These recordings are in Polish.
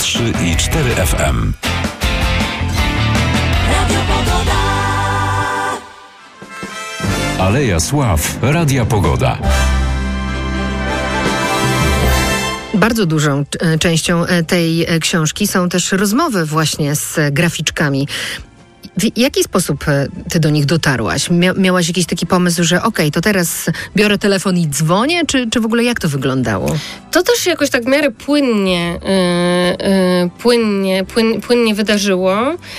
93,4 FM. Aleja Sław Radia Pogoda. Bardzo dużą częścią tej książki są też rozmowy właśnie z graficzkami. W jaki sposób ty do nich dotarłaś? Miałaś jakiś taki pomysł, że to teraz biorę telefon i dzwonię? Czy w ogóle jak to wyglądało? To też się jakoś tak w miarę płynnie wydarzyło.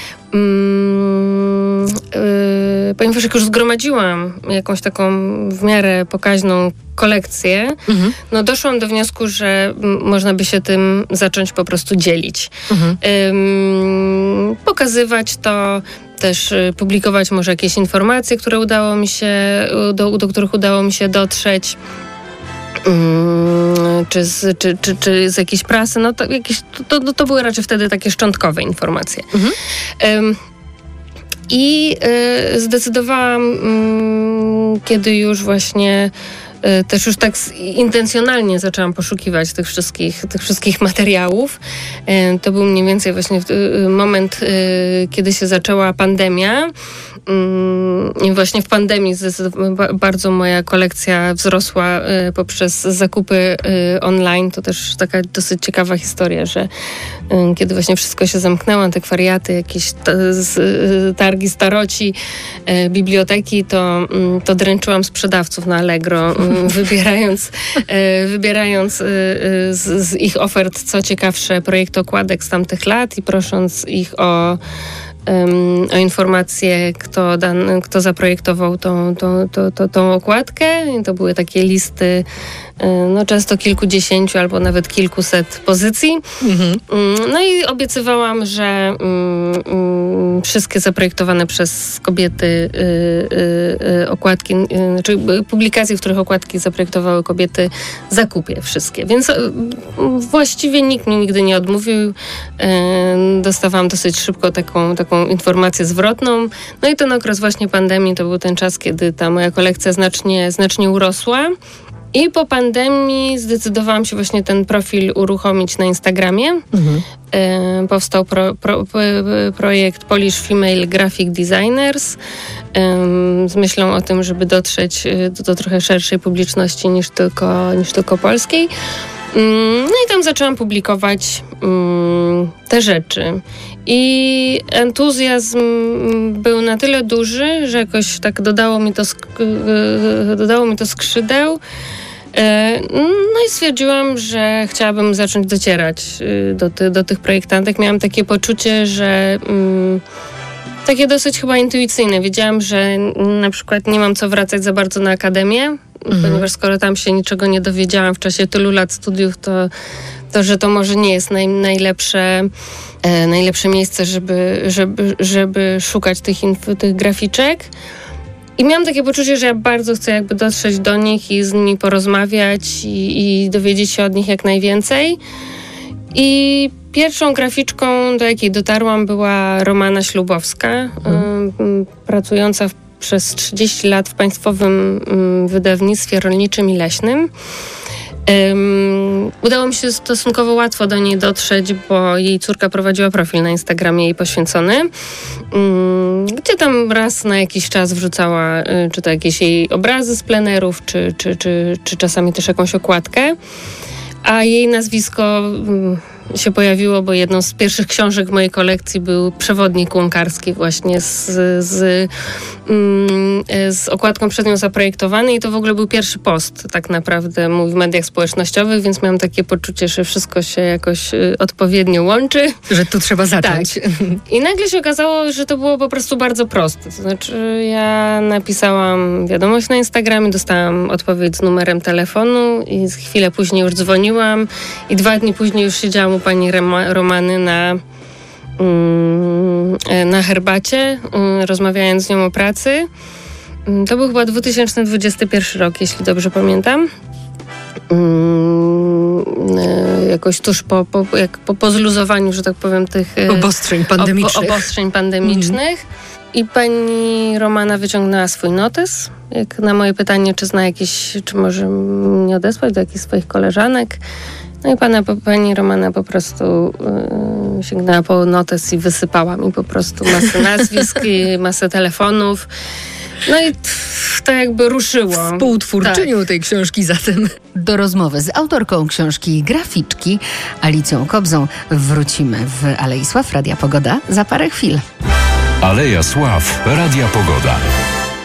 Ponieważ jak już zgromadziłam jakąś taką w miarę pokaźną kolekcję, doszłam do wniosku, że można by się tym zacząć po prostu dzielić. Pokazywać to, też publikować może jakieś informacje, które udało mi się, do których udało mi się dotrzeć. Czy z jakiejś prasy, to były raczej wtedy takie szczątkowe informacje. I zdecydowałam, kiedy już właśnie też już tak intencjonalnie zaczęłam poszukiwać tych wszystkich materiałów. To był mniej więcej właśnie moment, kiedy się zaczęła pandemia. I właśnie w pandemii bardzo moja kolekcja wzrosła poprzez zakupy online. To też taka dosyć ciekawa historia, że kiedy właśnie wszystko się zamknęło, antykwariaty, jakieś targi staroci, biblioteki, to dręczyłam sprzedawców na Allegro, wybierając z ich ofert co ciekawsze projekty okładek z tamtych lat i prosząc ich o informację, kto zaprojektował tą okładkę. I to były takie listy często kilkudziesięciu albo nawet kilkuset pozycji. No i obiecywałam, że wszystkie zaprojektowane przez kobiety okładki, czy publikacje, w których okładki zaprojektowały kobiety, zakupię wszystkie. Więc właściwie nikt mi nigdy nie odmówił. Dostawałam dosyć szybko taką informację zwrotną. No i ten okres właśnie pandemii to był ten czas, kiedy ta moja kolekcja znacznie urosła. I po pandemii zdecydowałam się właśnie ten profil uruchomić na Instagramie. Powstał projekt Polish Female Graphic Designers z myślą o tym, żeby dotrzeć do trochę szerszej publiczności niż tylko polskiej. No i tam zaczęłam publikować te rzeczy. I entuzjazm był na tyle duży, że jakoś tak dodało mi to skrzydeł. No i stwierdziłam, że chciałabym zacząć docierać do tych projektantek. Miałam takie poczucie, że takie dosyć chyba intuicyjne. Wiedziałam, że na przykład nie mam co wracać za bardzo na akademię, ponieważ skoro tam się niczego nie dowiedziałam w czasie tylu lat studiów, to że to może nie jest najlepsze miejsce, żeby szukać tych graficzek. I miałam takie poczucie, że ja bardzo chcę jakby dotrzeć do nich i z nimi porozmawiać i dowiedzieć się od nich jak najwięcej. I pierwszą graficzką, do jakiej dotarłam, była Romana Ślubowska, pracująca przez 30 lat w Państwowym Wydawnictwie Rolniczym i Leśnym. Udało mi się stosunkowo łatwo do niej dotrzeć, bo jej córka prowadziła profil na Instagramie jej poświęcony, gdzie tam raz na jakiś czas wrzucała czy to jakieś jej obrazy z plenerów, czy czasami też jakąś okładkę. A jej nazwisko się pojawiło, bo jedną z pierwszych książek w mojej kolekcji był przewodnik łąkarski właśnie z okładką przed nią zaprojektowany i to w ogóle był pierwszy post tak naprawdę mój w mediach społecznościowych, więc miałam takie poczucie, że wszystko się jakoś odpowiednio łączy. Że tu trzeba zacząć. Tak. I nagle się okazało, że to było po prostu bardzo proste. To znaczy ja napisałam wiadomość na Instagramie, dostałam odpowiedź z numerem telefonu i chwilę później już dzwoniłam i 2 dni później już siedziałam u pani Romany na herbacie, rozmawiając z nią o pracy. To był chyba 2021 rok, jeśli dobrze pamiętam. Jakoś tuż po zluzowaniu, że tak powiem, tych obostrzeń pandemicznych. I pani Romana wyciągnęła swój notes. Jak na moje pytanie, czy zna czy może mnie odesłać do jakichś swoich koleżanek. No i pani Romana po prostu sięgnęła po notes i wysypała mi po prostu masę nazwisk i masę telefonów. No i to jakby ruszyło. Współtwórczynią tej książki zatem. Do rozmowy z autorką książki graficzki Alicją Kobzą wrócimy w Alei Sław Radia Pogoda za parę chwil. Aleja Sław Radia Pogoda.